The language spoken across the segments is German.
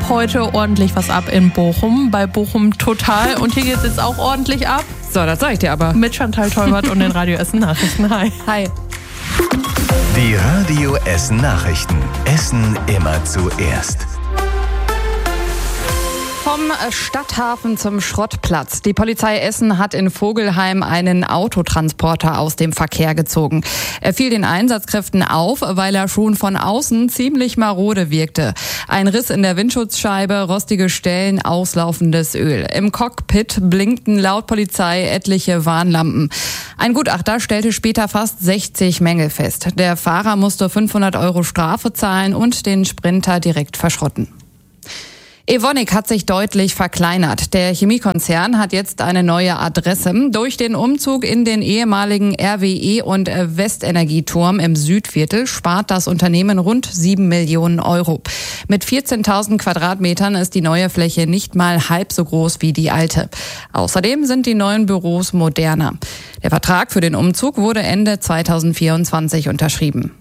heute ordentlich was ab in Bochum, bei Bochum Total. Und hier geht es jetzt auch ordentlich ab. So, das sag ich dir aber. Mit Chantal Teubert und den Radio Essen Nachrichten. Hi. Hi. Die Radio Essen Nachrichten. Essen immer zuerst. Vom Stadthafen zum Schrottplatz. Die Polizei Essen hat in Vogelheim einen Autotransporter aus dem Verkehr gezogen. Er fiel den Einsatzkräften auf, weil er schon von außen ziemlich marode wirkte. Ein Riss in der Windschutzscheibe, rostige Stellen, auslaufendes Öl. Im Cockpit blinkten laut Polizei etliche Warnlampen. Ein Gutachter stellte später fast 60 Mängel fest. Der Fahrer musste 500 € Strafe zahlen und den Sprinter direkt verschrotten. Evonik hat sich deutlich verkleinert. Der Chemiekonzern hat jetzt eine neue Adresse. Durch den Umzug in den ehemaligen RWE und Westenergieturm im Südviertel spart das Unternehmen rund 7 Millionen €. Mit 14.000 Quadratmetern ist die neue Fläche nicht mal halb so groß wie die alte. Außerdem sind die neuen Büros moderner. Der Vertrag für den Umzug wurde Ende 2024 unterschrieben.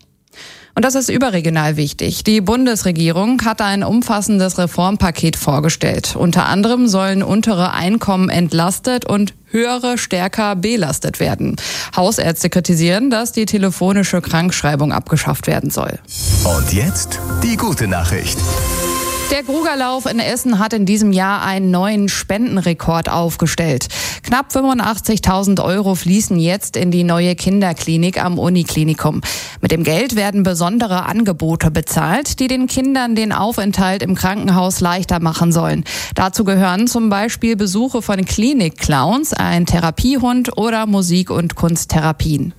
Und das ist überregional wichtig. Die Bundesregierung hat ein umfassendes Reformpaket vorgestellt. Unter anderem sollen untere Einkommen entlastet und höhere stärker belastet werden. Hausärzte kritisieren, dass die telefonische Krankschreibung abgeschafft werden soll. Und jetzt die gute Nachricht. Der Grugerlauf in Essen hat in diesem Jahr einen neuen Spendenrekord aufgestellt. Knapp 85.000 € fließen jetzt in die neue Kinderklinik am Uniklinikum. Mit dem Geld werden besondere Angebote bezahlt, die den Kindern den Aufenthalt im Krankenhaus leichter machen sollen. Dazu gehören zum Beispiel Besuche von Klinik-Clowns, ein Therapiehund oder Musik- und Kunsttherapien.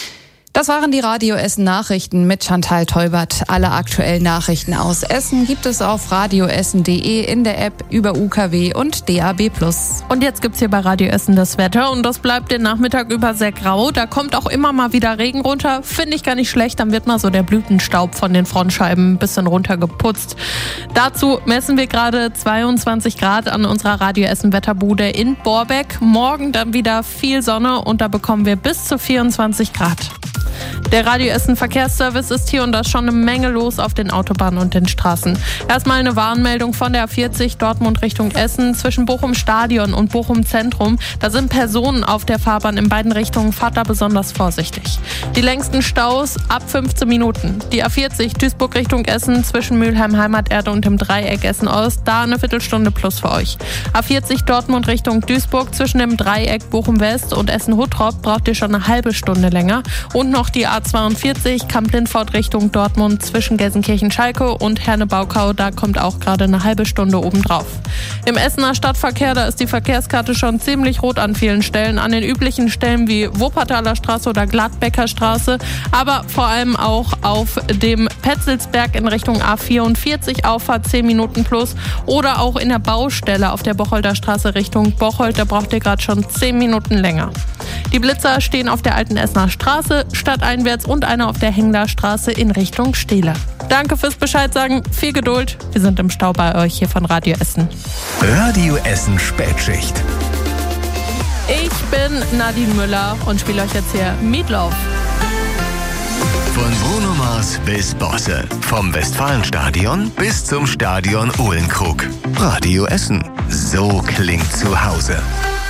Das waren die Radio Essen Nachrichten mit Chantal Teubert. Alle aktuellen Nachrichten aus Essen gibt es auf radioessen.de, in der App, über UKW und DAB+. Und jetzt gibt's hier bei Radio Essen das Wetter und das bleibt den Nachmittag über sehr grau. Da kommt auch immer mal wieder Regen runter. Finde ich gar nicht schlecht. Dann wird mal so der Blütenstaub von den Frontscheiben ein bisschen runtergeputzt. Dazu messen wir gerade 22 Grad an unserer Radio Essen Wetterbude in Borbeck. Morgen dann wieder viel Sonne und da bekommen wir bis zu 24 Grad. Der Radio Essen Verkehrsservice ist hier und da ist schon eine Menge los auf den Autobahnen und den Straßen. Erstmal eine Warnmeldung von der A40 Dortmund Richtung Essen zwischen Bochum Stadion und Bochum Zentrum. Da sind Personen auf der Fahrbahn in beiden Richtungen. Fahrt da besonders vorsichtig. Die längsten Staus ab 15 Minuten. Die A40 Duisburg Richtung Essen zwischen Mülheim Heimaterde und dem Dreieck Essen Ost. Da eine Viertelstunde plus für euch. A40 Dortmund Richtung Duisburg zwischen dem Dreieck Bochum West und Essen Huttrop braucht ihr schon eine halbe Stunde länger. Und noch die A42 Kamp-Lindfort Richtung Dortmund zwischen Gelsenkirchen-Schalke und Herne-Baukau. Da kommt auch gerade eine halbe Stunde obendrauf. Im Essener Stadtverkehr, da ist die Verkehrskarte schon ziemlich rot an vielen Stellen. An den üblichen Stellen wie Wuppertaler Straße oder Gladbecker Straße. Aber vor allem auch auf dem Petzelsberg in Richtung A44 Auffahrt 10 Minuten plus. Oder auch in der Baustelle auf der Bocholder Straße Richtung Bocholt. Da braucht ihr gerade schon 10 Minuten länger. Die Blitzer stehen auf der alten Essener Straße, stadteinwärts und einer auf der Hengler Straße in Richtung Steele. Danke fürs Bescheid sagen, viel Geduld. Wir sind im Stau bei euch hier von Radio Essen. Radio Essen Spätschicht. Ich bin Nadine Müller und spiele euch jetzt hier Meatloaf. Von Bruno Mars bis Bosse. Vom Westfalenstadion bis zum Stadion Uhlenkrug. Radio Essen. So klingt zu Hause.